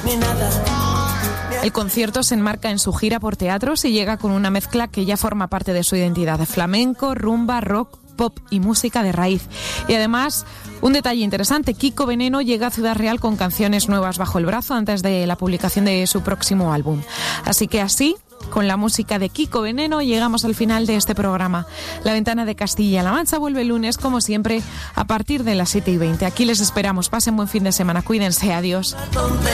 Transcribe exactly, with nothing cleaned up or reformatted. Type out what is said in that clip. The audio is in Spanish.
El concierto se enmarca en su gira por teatros y llega con una mezcla que ya forma parte de su identidad: flamenco, rumba, rock, pop y música de raíz. Y además, un detalle interesante: Kiko Veneno llega a Ciudad Real con canciones nuevas bajo el brazo antes de la publicación de su próximo álbum. Así que así, con la música de Kiko Veneno, llegamos al final de este programa. La Ventana de Castilla-La Mancha vuelve el lunes, como siempre, a partir de las siete y veinte. Aquí les esperamos. Pasen buen fin de semana. Cuídense. Adiós.